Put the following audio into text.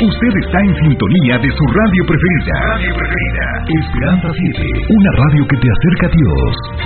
Usted está en sintonía de su radio preferida. Esperanza 7, una radio que te acerca a Dios.